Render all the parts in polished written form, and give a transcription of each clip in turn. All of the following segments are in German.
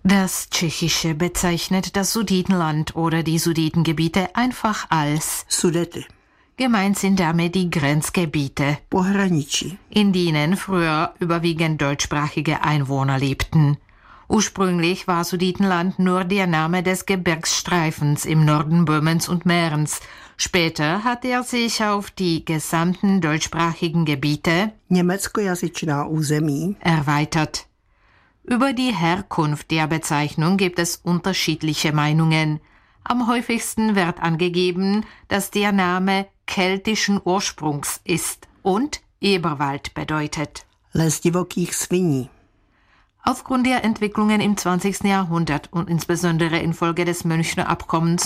Das Tschechische bezeichnet das Sudetenland oder die Sudetengebiete einfach als Sudety. Gemeint sind damit die Grenzgebiete, Pohraničí. in denen früher überwiegend deutschsprachige Einwohner lebten. Ursprünglich war Sudetenland nur der Name des Gebirgsstreifens im Norden Böhmens und Mährens. Später hat er sich auf die gesamten deutschsprachigen Gebiete Německojazyčná území erweitert. Über die Herkunft der Bezeichnung gibt es unterschiedliche Meinungen. Am häufigsten wird angegeben, dass der Name keltischen Ursprungs ist und Eberwald bedeutet. Les divokých sviní. Aufgrund der Entwicklungen im 20. Jahrhundert und insbesondere infolge des Münchner Abkommens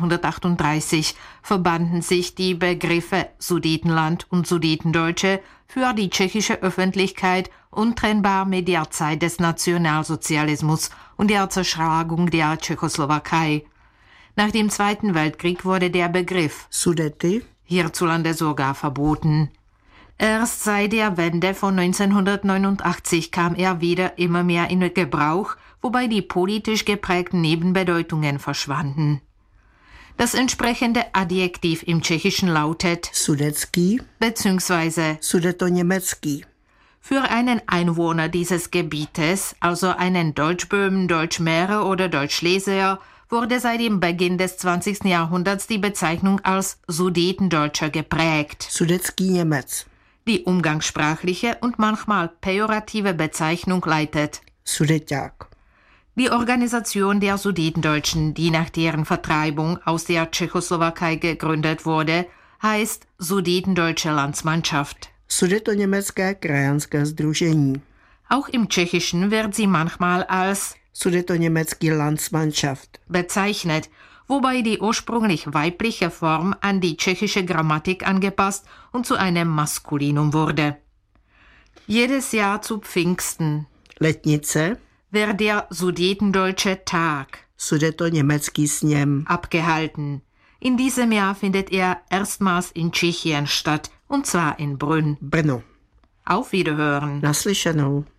1938 verbanden sich die Begriffe Sudetenland und Sudetendeutsche für die tschechische Öffentlichkeit untrennbar mit der Zeit des Nationalsozialismus und der Zerschlagung der Tschechoslowakei. Nach dem Zweiten Weltkrieg wurde der Begriff Sudety hierzulande sogar verboten. Erst seit der Wende von 1989 kam er wieder immer mehr in Gebrauch, wobei die politisch geprägten Nebenbedeutungen verschwanden. Das entsprechende Adjektiv im Tschechischen lautet Sudecký bzw. Sudetoněmecký. Für einen Einwohner dieses Gebietes, also einen Deutschböhmen, Deutschmährer oder Deutschleser, wurde seit dem Beginn des 20. Jahrhunderts die Bezeichnung als Sudetendeutscher geprägt. Sudecký Němec. Die umgangssprachliche und manchmal pejorative Bezeichnung leitet Sudeťák. Die Organisation der Sudetendeutschen, die nach deren Vertreibung aus der Tschechoslowakei gegründet wurde, heißt Sudetendeutsche Landsmannschaft. Sudetoněmecké krajanské sdružení. Auch im Tschechischen wird sie manchmal als Sudetoněmecký Landsmannschaft bezeichnet, wobei die ursprünglich weibliche Form an die tschechische Grammatik angepasst und zu einem Maskulinum wurde. Jedes Jahr zu Pfingsten Letnice wird der Sudetendeutsche Tag Sudetoněmecký sněm abgehalten. In diesem Jahr findet er erstmals in Tschechien statt, und zwar in Brünn. Brno. Auf Wiederhören. Naslyšenou.